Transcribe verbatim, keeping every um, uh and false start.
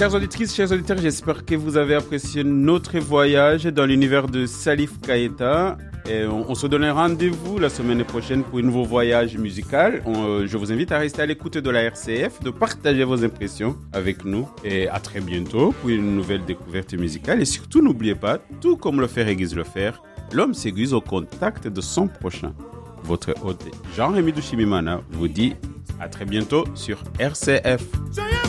Chères auditrices, chers auditeurs, j'espère que vous avez apprécié notre voyage dans l'univers de Salif Keita. Et on, on se donne un rendez-vous la semaine prochaine pour un nouveau voyage musical. On, je vous invite à rester à l'écoute de la R C F, de partager vos impressions avec nous. Et à très bientôt pour une nouvelle découverte musicale. Et surtout, n'oubliez pas, tout comme le fer aiguise le fer, l'homme s'aiguise au contact de son prochain. Votre hôte Jean-Rémy Douchimimana vous dit à très bientôt sur R C F.